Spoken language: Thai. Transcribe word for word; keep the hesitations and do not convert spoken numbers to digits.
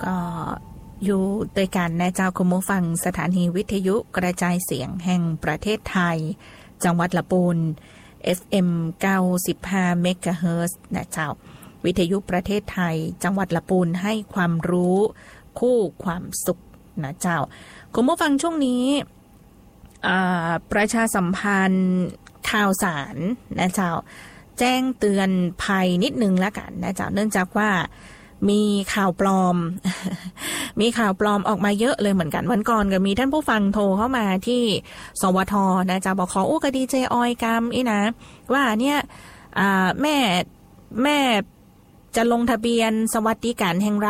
ก็อยู่ด้วยกันนะเจ้าคุณผู้ฟังสถานีวิทยุกระจายเสียงแห่งประเทศไทยจังหวัดละปูน เอฟ เอ็ม เก้าสิบห้า เมกะเฮิรตซ์นะเจ้าวิทยุประเทศไทยจังหวัดละปูนให้ความรู้คู่ความสุขนะเจ้าคุณผู้ฟังช่วงนี้ประชาสัมพันธ์ข่าวสารนะเจ้าแจ้งเตือนภัยนิดนึงแล้วกันนะเจ้าเนื่องจากว่ามีข่าวปลอม มีข่าวปลอมออกมาเยอะเลยเหมือนกันวันก่อนก็มีท่านผู้ฟังโทรเข้ามาที่สวทนะเจ้าบอกขออู้กดีเจออยกรรมอีนะว่าเนี่ยแม่แม่จะลงทะเบียนสวัสดิการแห่งรัฐ